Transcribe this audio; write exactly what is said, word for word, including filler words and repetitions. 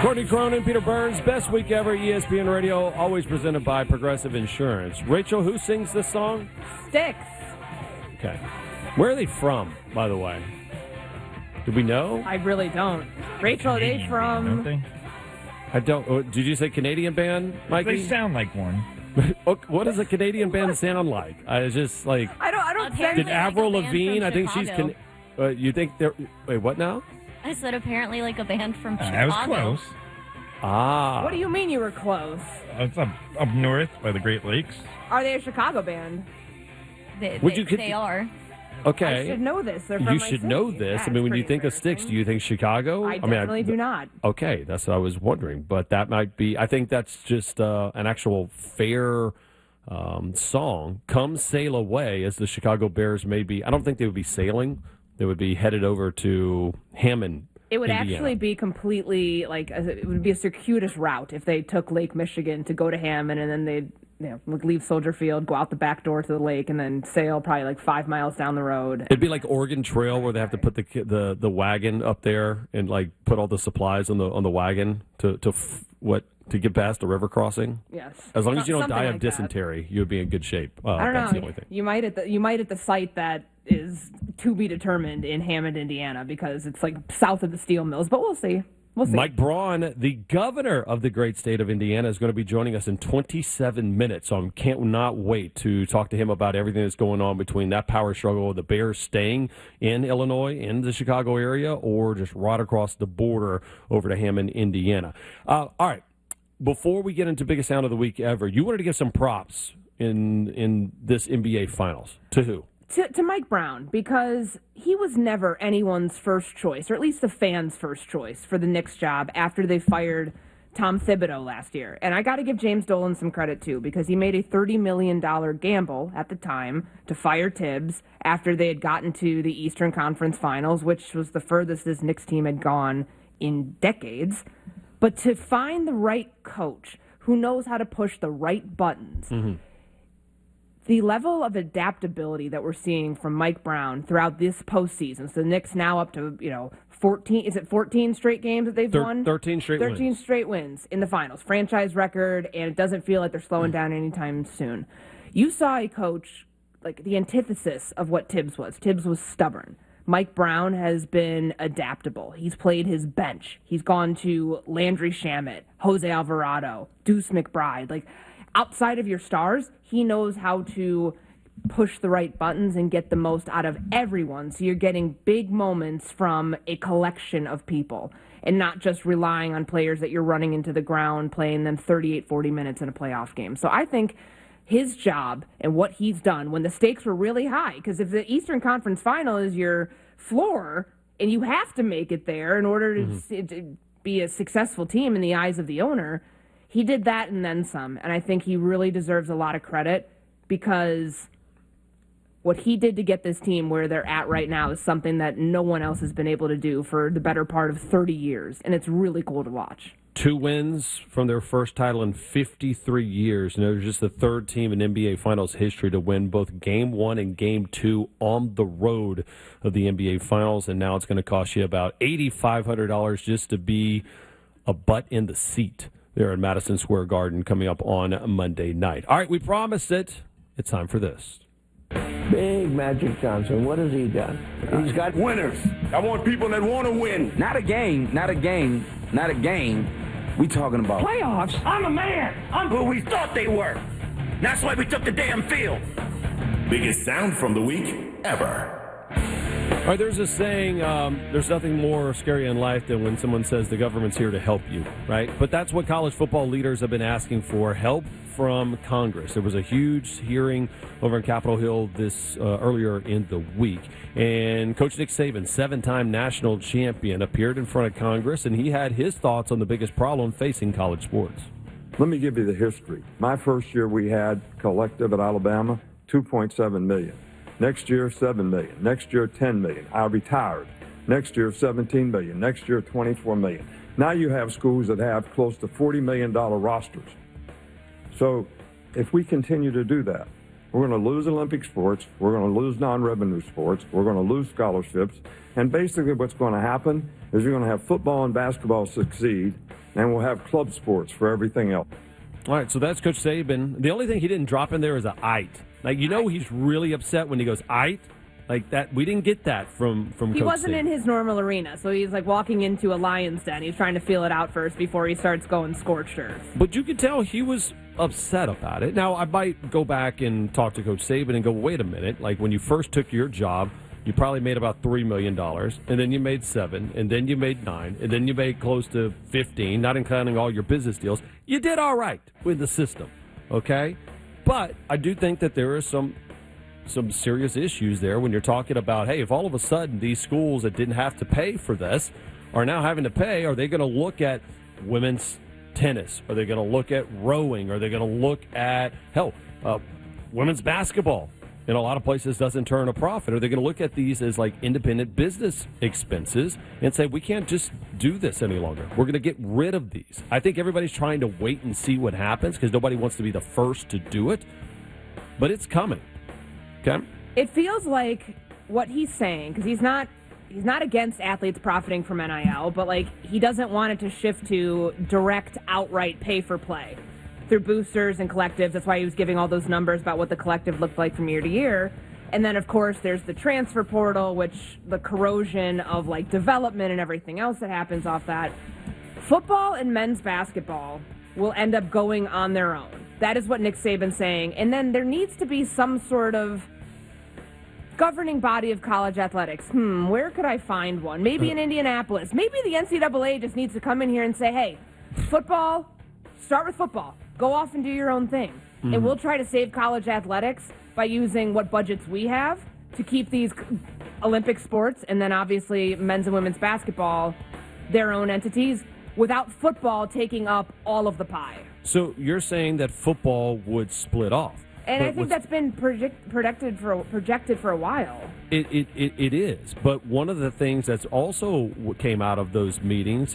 Courtney Cronin, Peter Burns, best week ever, E S P N Radio, always presented by Progressive Insurance. Rachel, who sings this song? Styx. Okay. Where are they from, by the way? Do we know? I really don't. Rachel, are they from... Don't they? I don't. oh, Did you say Canadian band, Mikey? They sound like one. Oh, what does a Canadian band sound like? I was just like... I don't... I don't Did think... Avril Lavigne, I think she's... Can, uh, you think they're... Wait, what now? I said apparently like a band from Uh, Chicago. I was close. Ah. What do you mean you were close? It's up, up north by the Great Lakes. Are they a Chicago band? They, Would they, you could- they are. Okay. I should know this. They're from You my should city. know this. Yeah, I mean, it's when you pretty think of Styx, do embarrassing. you think Chicago? I mean, definitely do not. Okay, that's what I was wondering. But that might be, I think that's just uh, an actual fair um, song. Come Sail Away, as the Chicago Bears may be. I don't think they would be sailing. They would be headed over to Hammond, It would Indiana. actually be completely, like, it would be a circuitous route if they took Lake Michigan to go to Hammond and then they'd, you know, like leave Soldier Field, go out the back door to the lake, and then sail probably like five miles down the road. It'd be like Oregon Trail, where they have to put the the the wagon up there and like put all the supplies on the on the wagon to to f- what to get past the river crossing. Yes. As long as you don't Something die of like that. dysentery, you would be in good shape. Uh, I don't that's know. the only thing. You might at the you might at the site that is to be determined in Hammond, Indiana, because it's like south of the steel mills. But we'll see. We'll see. Mike Braun, the governor of the great state of Indiana, is going to be joining us in twenty-seven minutes. So I can't not wait to talk to him about everything that's going on between that power struggle of the Bears staying in Illinois, in the Chicago area, or just right across the border over to Hammond, Indiana. Uh, all right. Before we get into biggest sound of the week ever, you wanted to give some props in in this N B A Finals. To who? To, to Mike Brown, because he was never anyone's first choice, or at least the fans' first choice for the Knicks job after they fired Tom Thibodeau last year. And I got to give James Dolan some credit, too, because he made a thirty million dollars gamble at the time to fire Tibbs after they had gotten to the Eastern Conference Finals, which was the furthest this Knicks team had gone in decades. But to find the right coach who knows how to push the right buttons, mm-hmm. the level of adaptability that we're seeing from Mike Brown throughout this postseason, so the Knicks now up to, you know, fourteen, is it fourteen straight games that they've Thir- won? thirteen straight thirteen wins. straight wins in the finals. Franchise record, and it doesn't feel like they're slowing down anytime soon. You saw a coach, like the antithesis of what Tibbs was. Tibbs was stubborn. Mike Brown has been adaptable. He's played his bench. He's gone to Landry Shamet, Jose Alvarado, Deuce McBride. Like, outside of your stars, he knows how to push the right buttons and get the most out of everyone. So you're getting big moments from a collection of people and not just relying on players that you're running into the ground, playing them thirty-eight, forty minutes in a playoff game. So I think his job and what he's done when the stakes were really high, because if the Eastern Conference Final is your floor and you have to make it there in order to, mm-hmm. to be a successful team in the eyes of the owner, he did that and then some. And I think he really deserves a lot of credit, because what he did to get this team where they're at right now is something that no one else has been able to do for the better part of thirty years. And it's really cool to watch. Two wins from their first title in fifty-three years. And they're just the third team in N B A Finals history to win both Game one and Game two on the road of the N B A Finals. And now it's going to cost you about eight thousand five hundred dollars just to be a butt in the seat there at Madison Square Garden coming up on Monday night. All right, we promised it. It's time for this. Big Magic Johnson, what has he done? He's got winners. I want people that want to win. Not a game, not a game, not a game. We talking about playoffs. I'm a man. I'm who we thought they were. That's why we took the damn field. Biggest sound from the week ever. All right, there's a saying, um, there's nothing more scary in life than when someone says the government's here to help you, right? But that's what college football leaders have been asking for, help from Congress. There was a huge hearing over on Capitol Hill this uh, earlier in the week. And Coach Nick Saban, seven-time national champion, appeared in front of Congress, and he had his thoughts on the biggest problem facing college sports. Let me give you the history. My first year we had collective at Alabama, two point seven million dollars. Next year, seven million dollars. Next year, ten million dollars. I retired. Next year, seventeen million dollars. Next year, twenty-four million dollars. Now you have schools that have close to forty million dollars rosters. So if we continue to do that, we're going to lose Olympic sports, we're going to lose non-revenue sports, we're going to lose scholarships, and basically what's going to happen is you're going to have football and basketball succeed, and we'll have club sports for everything else. All right, so that's Coach Saban. The only thing he didn't drop in there is a "ite." Like, you know, he's really upset when he goes "ite." Like that, we didn't get that from from. He Coach wasn't Saban. in his normal arena, so he's like walking into a lion's den. He's trying to feel it out first before he starts going scorched earth. But you could tell he was upset about it. Now, I might go back and talk to Coach Saban and go, wait a minute. Like, when you first took your job, you probably made about three million dollars, and then you made seven, and then you made nine, and then you made close to fifteen, not including all your business deals. You did all right with the system, okay? But I do think that there are some some serious issues there when you're talking about, hey, if all of a sudden these schools that didn't have to pay for this are now having to pay, are they going to look at women's tennis? Are they going to look at rowing? Are they going to look at, hell, uh, women's basketball? In a lot of places doesn't turn a profit. Are they going to look at these as like independent business expenses and say, we can't just do this any longer? We're going to get rid of these. I think everybody's trying to wait and see what happens because nobody wants to be the first to do it. But it's coming. Okay? It feels like what he's saying, because he's not he's not against athletes profiting from N I L, but like he doesn't want it to shift to direct, outright pay for play through boosters and collectives. That's why he was giving all those numbers about what the collective looked like from year to year. And then, of course, there's the transfer portal, which the corrosion of like development and everything else that happens off that. Football and men's basketball will end up going on their own. That is what Nick Saban's saying. And then there needs to be some sort of governing body of college athletics. Hmm, where could I find one? Maybe in Indianapolis. Maybe the N C double A just needs to come in here and say, hey, football, start with football. Go off and do your own thing. Mm-hmm. And we'll try to save college athletics by using what budgets we have to keep these Olympic sports and then obviously men's and women's basketball their own entities without football taking up all of the pie. So you're saying that football would split off. And but I think that's been project, projected for projected for a while. It, it, it, it is. But one of the things that's also came out of those meetings